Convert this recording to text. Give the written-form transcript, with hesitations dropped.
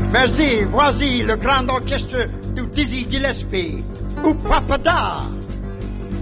Vas-y, voici le grand orchestre du Dizzy Gillespie, ou Papada.